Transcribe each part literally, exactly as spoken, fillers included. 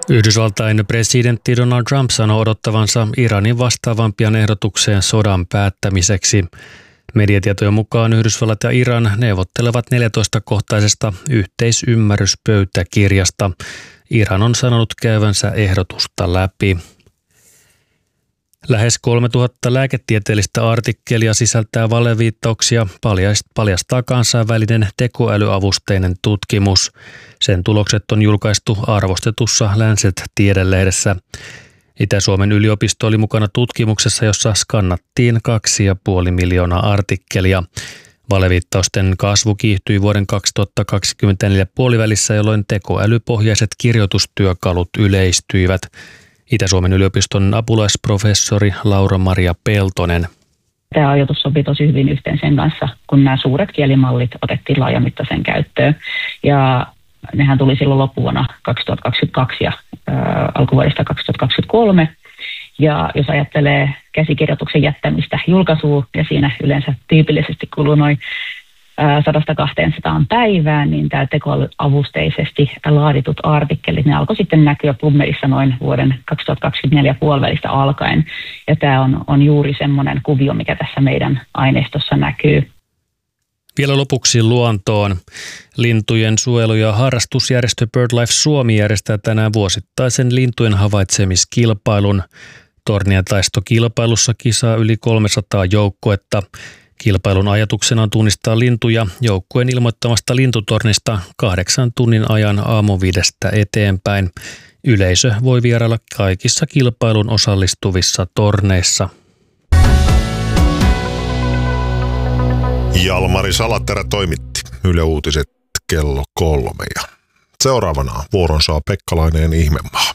Yhdysvaltain presidentti Donald Trump sanoi odottavansa Iranin vastaavan pian ehdotukseen sodan päättämiseksi. Mediatietojen mukaan Yhdysvallat ja Iran neuvottelevat neljätoista-kohtaisesta yhteisymmärryspöytäkirjasta. Iran on sanonut käyvänsä ehdotusta läpi. Lähes kolmetuhatta lääketieteellistä artikkelia sisältää valeviittauksia, paljastaa kansainvälinen tekoälyavusteinen tutkimus. Sen tulokset on julkaistu arvostetussa Lancet-tiedelehdessä. Itä-Suomen yliopisto oli mukana tutkimuksessa, jossa skannattiin kaksi ja puoli miljoonaa artikkelia. Valeviittausten kasvu kiihtyi vuoden kaksituhattakaksikymmentäneljä puolivälissä, jolloin tekoälypohjaiset kirjoitustyökalut yleistyivät. Itä-Suomen yliopiston apulaisprofessori Laura-Maria Peltonen. Tämä ajatus sopii tosi hyvin yhteen sen kanssa, kun nämä suuret kielimallit otettiin laajamittaisen käyttöön. Ja nehän tuli silloin loppuvuonna kaksituhattakaksikymmentäkaksi ja ää, alkuvuodesta kaksituhattakaksikymmentäkolme. Ja jos ajattelee käsikirjoituksen jättämistä julkaisuun, ja siinä yleensä tyypillisesti kuluu noin sadasta kahteensataan päivään, niin tämä tekoälyavusteisesti laaditut artikkelit, ne alkoi sitten näkyä PubMedissa noin vuoden kaksituhattakaksikymmentäneljä puolivälistä alkaen. Ja tämä on, on juuri semmoinen kuvio, mikä tässä meidän aineistossa näkyy. Vielä lopuksi luontoon. Lintujen suojelu- ja harrastusjärjestö BirdLife Suomi järjestää tänään vuosittaisen lintujen havaitsemiskilpailun. Torniataistokilpailussa kisaa yli kolmesataa joukkuetta. Kilpailun ajatuksena on tunnistaa lintuja joukkueen ilmoittamasta lintutornista kahdeksan tunnin ajan aamuviidestä eteenpäin. Yleisö voi vierailla kaikissa kilpailun osallistuvissa torneissa. Jalmari Salaterä toimitti Yle Uutiset kello kolme ja seuraavana vuoron saa Pekkalainen Ihmemaa.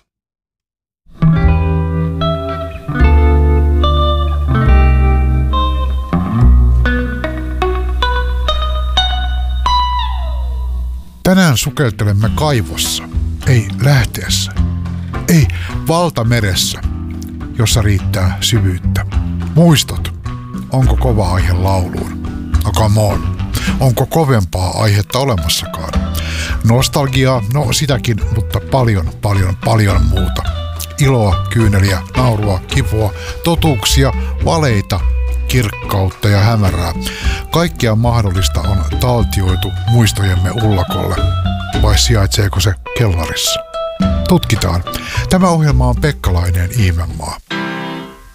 Tänään sukeltelemme kaivossa, ei lähteessä, ei valtameressä, jossa riittää syvyyttä. Muistot, onko kova aihe lauluun? No come on, onko kovempaa aihetta olemassakaan? Nostalgiaa, no sitäkin, mutta paljon, paljon, paljon muuta. Iloa, kyyneliä, naurua, kipua, totuuksia, valeita, kirkkautta ja hämärää. Kaikkea mahdollista on taltioitu muistojemme ullakolle. Vai sijaitseeko se kellarissa? Tutkitaan. Tämä ohjelma on Pekkalainen Ihmemaa.